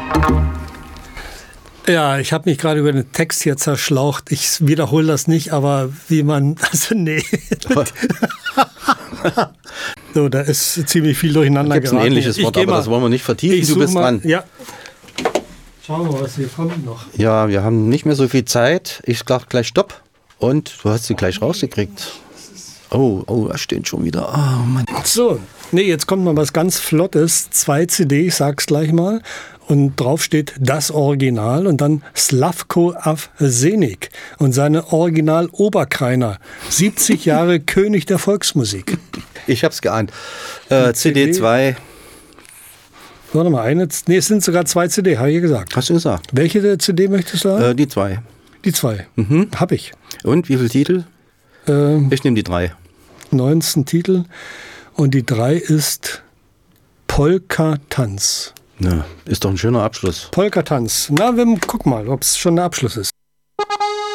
Ja, ich habe mich gerade über den Text hier zerschlaucht. Ich wiederhole das nicht, aber wie man, also nee. So, da ist ziemlich viel durcheinander geraten. Gibt ein ähnliches Wort, aber das wollen wir nicht vertiefen. Du bist dran. Ja. Schauen wir mal, was hier kommt noch. Ja, wir haben nicht mehr so viel Zeit. Ich sage gleich Stopp und du hast sie gleich rausgekriegt. Oh, da steht schon wieder. Oh Mann. So, nee, jetzt kommt mal was ganz Flottes. 2 CD, ich sag's gleich mal. Und drauf steht das Original und dann Slavko Avsenik und seine Original Oberkreiner. 70 Jahre König der Volksmusik. Ich hab's geahnt. CD 2. Warte mal, es sind sogar 2 CD, habe ich gesagt. Hast du gesagt. Welche CD möchtest du haben? Die 2. Die 2. Hab ich. Und wie viele Titel? Ich nehme die 3. 19 Titel. Und die 3 ist Polka-Tanz. Ja, ist doch ein schöner Abschluss. Polka-Tanz. Na, guck mal, ob es schon der Abschluss ist.